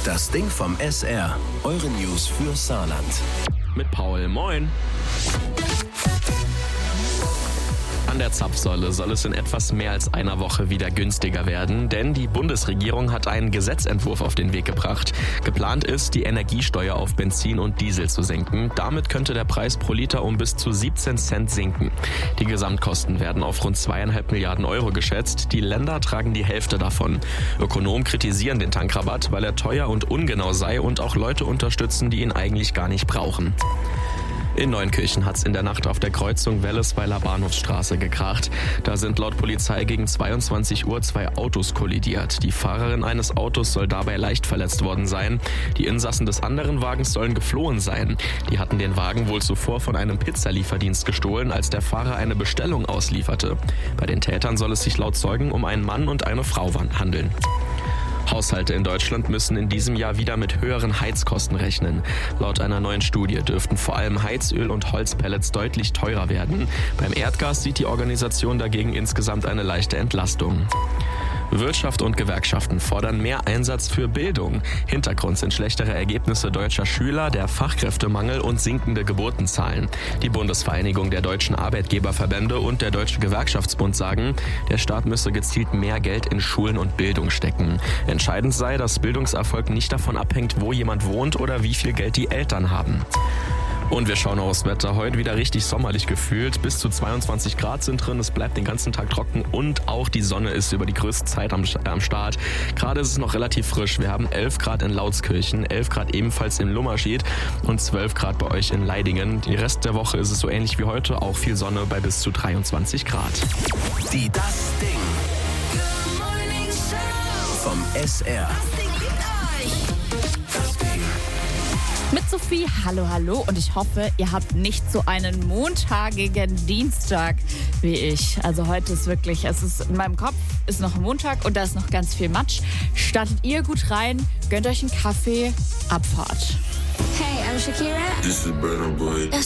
Das Ding vom SR. Eure News für Saarland. Mit Paul. Moin. An der Zapfsäule soll es in etwas mehr als einer Woche wieder günstiger werden, denn die Bundesregierung hat einen Gesetzentwurf auf den Weg gebracht. Geplant ist, die Energiesteuer auf Benzin und Diesel zu senken. Damit könnte der Preis pro Liter um bis zu 17 Cent sinken. Die Gesamtkosten werden auf rund 2,5 Milliarden Euro geschätzt. Die Länder tragen die Hälfte davon. Ökonomen kritisieren den Tankrabatt, weil er teuer und ungenau sei und auch Leute unterstützen, die ihn eigentlich gar nicht brauchen. In Neunkirchen hat's in der Nacht auf der Kreuzung Wellesweiler Bahnhofsstraße gekracht. Da sind laut Polizei gegen 22 Uhr 2 Autos kollidiert. Die Fahrerin eines Autos soll dabei leicht verletzt worden sein. Die Insassen des anderen Wagens sollen geflohen sein. Die hatten den Wagen wohl zuvor von einem Pizzalieferdienst gestohlen, als der Fahrer eine Bestellung auslieferte. Bei den Tätern soll es sich laut Zeugen um einen Mann und eine Frau handeln. Haushalte in Deutschland müssen in diesem Jahr wieder mit höheren Heizkosten rechnen. Laut einer neuen Studie dürften vor allem Heizöl und Holzpellets deutlich teurer werden. Beim Erdgas sieht die Organisation dagegen insgesamt eine leichte Entlastung. Wirtschaft und Gewerkschaften fordern mehr Einsatz für Bildung. Hintergrund sind schlechtere Ergebnisse deutscher Schüler, der Fachkräftemangel und sinkende Geburtenzahlen. Die Bundesvereinigung der deutschen Arbeitgeberverbände und der Deutsche Gewerkschaftsbund sagen, der Staat müsse gezielt mehr Geld in Schulen und Bildung stecken. Entscheidend sei, dass Bildungserfolg nicht davon abhängt, wo jemand wohnt oder wie viel Geld die Eltern haben. Und wir schauen aufs Wetter. Heute wieder richtig sommerlich gefühlt. Bis zu 22 Grad sind drin. Es bleibt den ganzen Tag trocken und auch die Sonne ist über die größte Zeit am Start. Gerade ist es noch relativ frisch. Wir haben 11 Grad in Lautskirchen, 11 Grad ebenfalls in Lummerschied und 12 Grad bei euch in Leidingen. Den Rest der Woche ist es so ähnlich wie heute. Auch viel Sonne bei bis zu 23 Grad. Die Das Ding vom SR. Mit Sophie, hallo und ich hoffe, ihr habt nicht so einen montagigen Dienstag wie ich. Also heute ist wirklich, es ist in meinem Kopf, ist noch Montag und da ist noch ganz viel Matsch. Startet ihr gut rein, gönnt euch einen Kaffee, Abfahrt. Hey, I'm Shakira. This is Burna Boy. Das